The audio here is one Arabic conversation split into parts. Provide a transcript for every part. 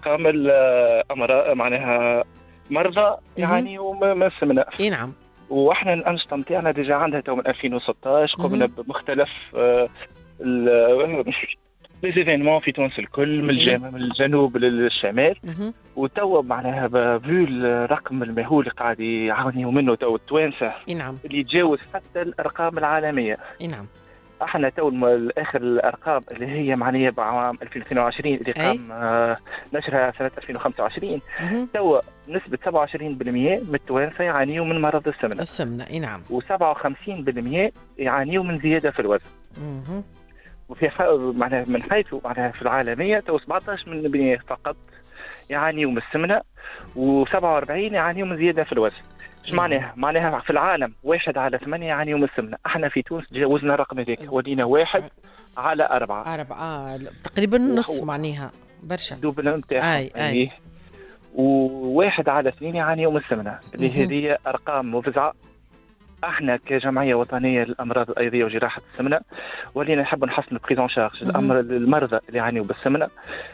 ارقام الامراء معناها مرضى اهم. يعانيوا من السمنه. اي نعم. واحنا الانشطه نتاعنا ديجا عندها تو من 2016 قمنا اهم. بمختلف ليزيفينمون في تونس الكل من اي. من الجنوب للشمال. اهم. وتوا معناها فيو الرقم المهول اللي قاعد يعاونيوا منه تو التوانسه اي نعم. اللي يتجاوز حتى الارقام العالميه. اي نعم. احنا تو اخر الارقام اللي هي معنيه بعام 2022 اللي اي. قام نشرها سنه 2025. اهم. تو نسبه 27% من التوانسه يعانيوا من مرض السمنه، السمنة. اي نعم. و57% يعانيوا من زياده في الوزن. اهم. وفي معناها من حيث معناها في العالميه تو 17% فقط يعانيوا من السمنه، و47 يعانيوا من زياده في الوزن. ايش معناها؟ معناها في العالم 1 على 8 يعانيوا من السمنه، احنا في تونس تجاوزنا الرقم هذاك، ولينا 1 على 4. تقريبا نص معناها برشا. دوبل نتاعهم. اي. و1 على 2 يعانيوا من السمنه، اللي هذه ارقام مفزعه. احنا كجمعيه وطنيه للامراض الايضيه وجراحه السمنه ولينا نحب نحسن بريزون شارج المرضى اللي يعانيوا بالسمنه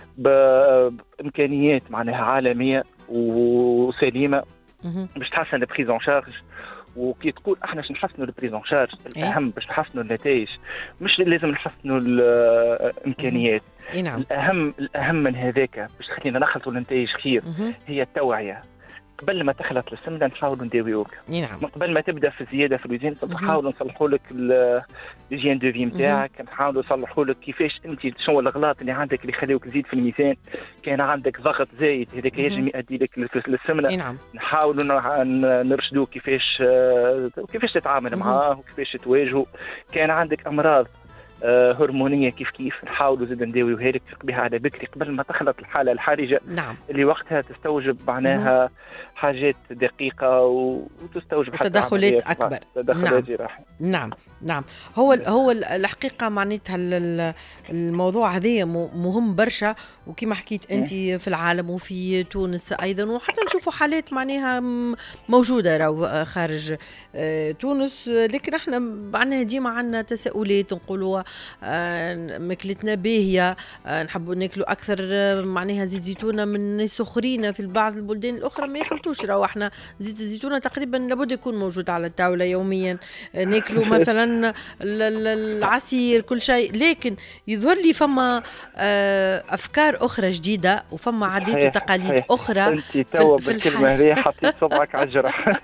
بامكانيات معناها عالميه وسليمه باش تحسن البريزون شارج. وكي تقول احنا باش نحسنوا البريزون شارج الاهم باش نحسنوا النتائج، مش لازم نحسنوا الامكانيات. نعم. الاهم من هذاك باش تخلينا نخلطوا النتائج خير هي التوعيه. قبل ما تخلط السمنه نحاولوا نداويوك. نعم. قبل ما تبدا في الزياده في الوزن نحاولوا نصلحوا لك ليجين دو في نتاعك، نحاولوا نصلحوا لك كيفاش انت شنو الغلط اللي عندك اللي يخليوك تزيد في الميزان. كان عندك ضغط زايد هذاك يجم يؤدي لك للسمنه. نعم. نحاولوا نرشدوك كيفاش تتعامل معاه وكيفاش تواجهه. كان عندك امراض هرمونيه كيف نحاولوا زاد نداويوها لك بها على بكري قبل ما تخلط الحاله الحرجه. نعم. اللي وقتها تستوجب معناها حاجات دقيقه وتستوجب حتى تدخلات اكبر. تدخلات جراحيه. نعم. هو الحقيقه معناتها الموضوع هذا مهم برشا، وكما حكيت انت في العالم وفي تونس ايضا، وحتى نشوفوا حالات معناها موجوده راهو خارج تونس. لكن احنا معناها ديما عندنا تساؤلات، نقولوا ماكلتنا باهيه، نحبوا ناكلوا اكثر معناها زيت زيتونه من ناس اخرين في بعض البلدان الاخرى ما يخلطوش. راهو احنا زيت الزيتونه تقريبا لابد يكون موجود على الطاوله يوميا، ناكلوا مثلا العصير كل شيء. لكن يظهر لي فما افكار اخرى جديده وفما عادات وتقاليد اخرى. انت توا بالكلمه هذه حطيت صبعك على الجرح.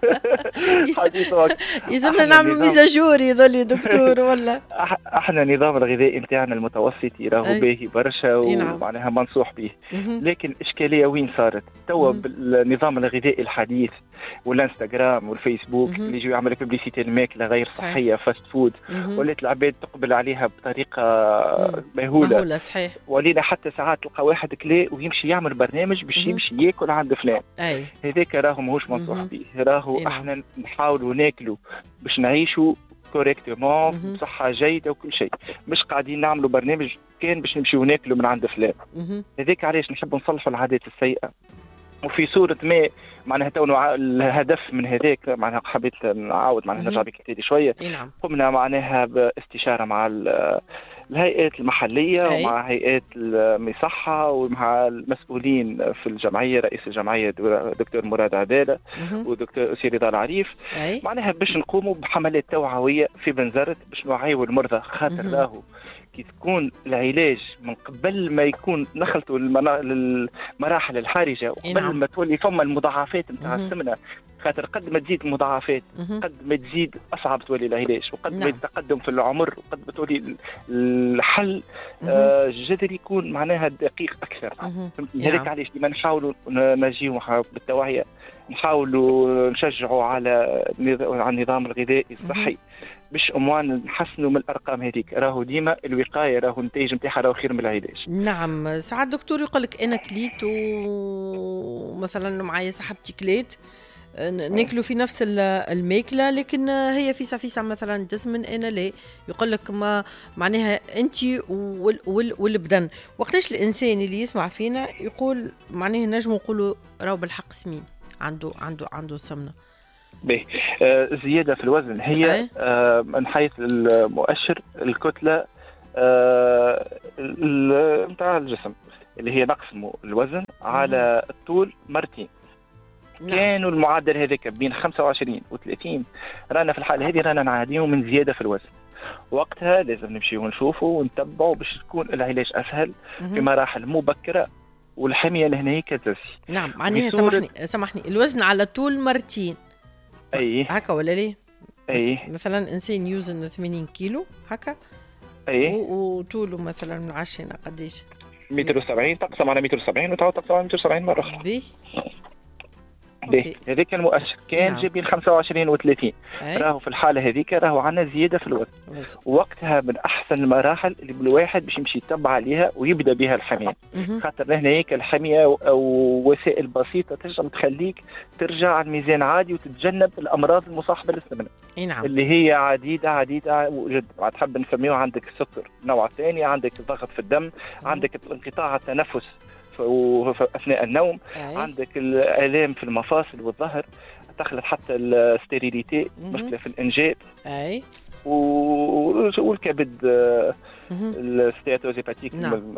يلزمنا نعملوا ميزاجور يظل لي دكتور ولا. احنا النظام الغذائي نتاعنا المتوسطي راهو باهي برشا ومعناها منصوح به. لكن اشكاليه وين صارت توا بالنظام الغذائي الحديث والانستغرام والفيسبوك اللي يجوا يعملوا ببليسيتي الماكله غير صحيه فاست فود، ولات العباد تقبل عليها بطريقه مهوله. صحيح. ولينا حتى ساعات تلقى واحد كلا ويمشي يعمل برنامج باش يمشي ياكل عند فلان. هذاك راهو ماهوش منصوح به. راهو احنا نحاولوا ناكلوا باش نعيشوا كوريكتومون بصحه جيده وكل شيء، مش قاعدين نعملوا برنامج كان باش نمشيو ناكلوا من عند فلان. هذاك علاش نحب نصلحوا العادات السيئه. وفي صورة ما معناها تو الهدف من هذاك معناها حبيت نعاود معناها نرجع بك شوية. قمنا معناها باستشارة مع الهيئات المحلية ومع هيئات المصحة ومع المسؤولين في الجمعية، رئيس الجمعية دكتور مراد عدالة ودكتور أسير رضا العريف، معناها باش نقوموا بحملات توعوية في بنزرت باش نوعيوا المرضى. خاطر راهو كي تكون العلاج من قبل ما يكون نخلطوا المراحل الحرجة وقبل ما تولي فما المضاعفات نتاع السمنة. خاطر قد ما تزيد المضاعفات قد ما تزيد أصعب تولي العلاج، وقد ما يتقدم في العمر وقد ما تولي الحل الجذري يكون معناها دقيق أكثر. هذاك علاش ديما نحاولوا نجيو بالتوعية، نحاولوا نشجعوا على النظام الغذائي الصحي باش اموان نحسنوا من الارقام هذيك. راهو ديما الوقايه راهو النتائج نتاعها راهو خير من العلاج. نعم. ساعات دكتور يقول لك انا كليت ومثلا معايا صاحبتي كليت ناكلوا في نفس الماكله، لكن هي فيسع مثلا تسمن انا لا. يقول لك ما معناها انت والبدن. وقتاش الانسان اللي يسمع فينا يقول معناها نجم نقولوا راهو بالحق سمين عنده سمنه؟ زيادة في الوزن هي من حيث المؤشر الكتلة نتاع الجسم. اللي هي نقسموا الوزن على الطول مرتين. كانوا المعدل هذاك بين 25 و30، رانا في الحالة هذه رانا نعانيو من زيادة في الوزن. وقتها لازم نمشيو ونشوفوا ونتبعوا باش تكون العلاج أسهل في مراحل مبكرة والحمية لهنا كتزي. نعم، معناها سامحني الوزن على طول مرتين. أي هكا ولا ليه؟ أي مثلا إنسان يوزن 80 كيلو هكا، أي وطوله مثلا من 10 قديش؟ 170 تقسم على 170 وتعود تقسم على 170 مرة أخرى. هذاك المؤشر كان جاي بين 25 و30. راهو في الحاله هذيك راهو عندنا زياده في الوزن. وقتها من احسن المراحل اللي الواحد باش يمشي يتبع عليها ويبدا بها الحميه. خاطر هنا هيك الحميه او وسائل بسيطه تنجم تخليك ترجع على الميزان عادي وتتجنب الامراض المصاحبه للسمنه. اللي هي عديده وجد. تحب نسميوها عندك السكر النوع الثاني، عندك الضغط في الدم، عندك انقطاع التنفس أثناء النوم، عندك الآلام في المفاصل والظهر، تخلط حتى الستيريليتي، مشكلة في الإنجاب، والكبد، الستياتوزيباتيك،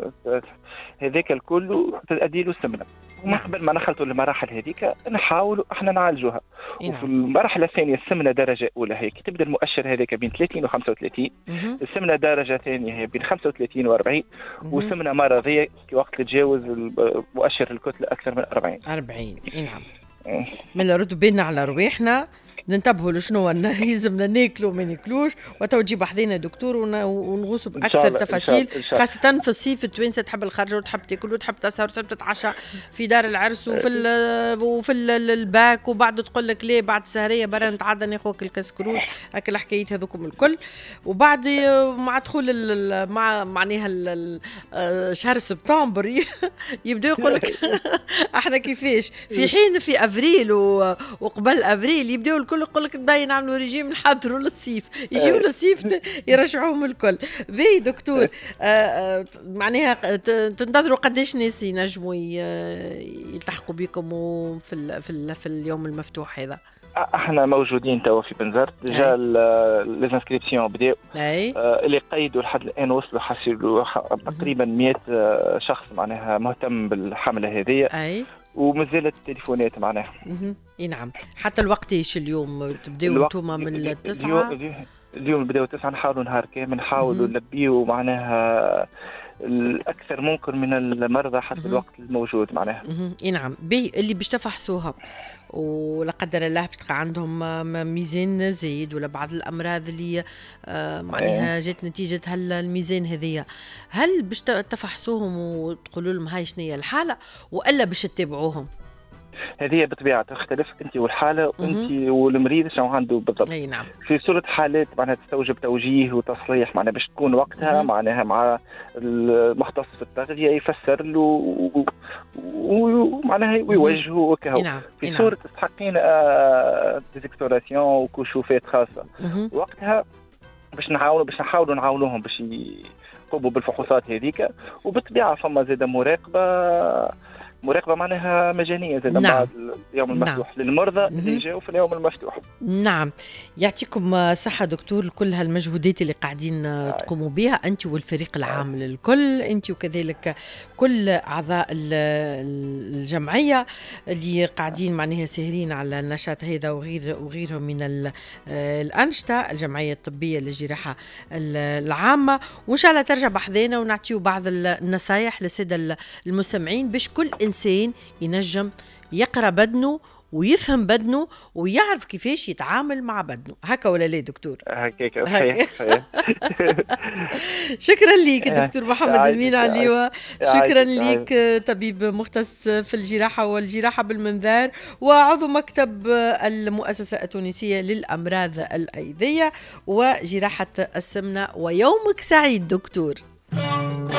هذاك الكل تؤدي له السمنة. ومن قبل ما نخلطوا المراحل هذيك نحاولوا احنا نعالجوها. وفي المرحله الثانيه السمنه درجه اولى هيك تبدا المؤشر هذاك بين 30 و 35، السمنه درجه ثانيه هي بين 35 و 40، والسمنه مرضيه وقت تتجاوز مؤشر الكتله اكثر من 40. نعم. من نردوا بالنا على رواحنا، ننتبهوا لشنو يلزمنا ناكلوا وما ناكلوش، وتوجي بحذينا دكتور ونغوصوا باكثر تفاصيل، خاصه في الصيف التوانسه تحب الخرجه وتحب تاكل وتحب تسهر وتحب تتعشى في دار العرس وفي الباك، وبعد تقول لك ليه بعد السهريه برا نتعدى ناخذ الكسكروت، هاك الحكايات هذوكم الكل. وبعد مع دخول معناها شهر سبتمبر يبداو يقول لك احنا كيفاش في حين في افريل وقبل افريل يبداو الكل يقول لك بداي نعملوا ريجيم نحضروا للصيف، يجيو للصيف يرجعوهم الكل. بي دكتور معناها تنتظروا قداش ناس ينجموا يلتحقوا بكم في اليوم المفتوح هذا؟ احنا موجودين توا في بنزرت ديجا، ليزانسكريبسيون بداو، اللي قيدوا لحد الان وصلوا حصلوا تقريبا 100 شخص معناها مهتم بالحمله هذه، ومازالت التليفونات معناها. نعم. حتى الوقت ايش اليوم تبداو انتم من 9؟ اليوم بداو 9، نحاولوا نهار كامل نحاولوا نلبيوا معناها الأكثر ممكن من المرضى حسب الوقت الموجود معناها. نعم. اللي باش تفحصوها ولا قدر الله بتلقى عندهم ميزان زايد ولا بعض الأمراض اللي معناها جات نتيجة الميزان هذية، هل باش تفحصوهم وتقولوا لهم هاي شنية الحالة وإلا باش تتابعوهم؟ هذه بطبيعة تختلف انت والحالة وانت والمريض شنو عنده بالضبط. نعم. في صورة حالات معناها تستوجب توجيه وتصليح معناها باش تكون وقتها معناها مع المختص في التغذية يفسر له ومعناها ويوجهه وكهو. نعم. في صورة تستحقين ديزيكتوراسيون وكشوفات خاصة وقتها باش نحاولوا نعاونوهم باش يقوموا بالفحوصات هذيك. وبالطبيعة فما زادة مراقبة معناها مجانية زي بعد اليوم المفتوح للمرضى اللي جاوا في اليوم المفتوح. نعم. يعطيكم صحة دكتور كل هالمجهودات اللي قاعدين تقوموا بها أنت والفريق العام للكل، أنت وكذلك كل أعضاء الجمعية اللي قاعدين معناها ساهرين على النشاط هذا وغيرهم من الأنشطة، الجمعية الطبية للجراحة العامة. وإن شاء الله ترجع بحذانا ونعطيو بعض النصايح للسادة المستمعين باش كل إنسان ينجم يقرأ بدنه ويفهم بدنه ويعرف كيفاش يتعامل مع بدنه. هكا ولا لا دكتور؟ هكا صحيح. شكرا ليك دكتور محمد أمين عليوة، شكرا ليك طبيب مختص في الجراحة والجراحة بالمنظار وعضو مكتب المؤسسة التونسية للأمراض الأيدية وجراحة السمنة. ويومك سعيد دكتور.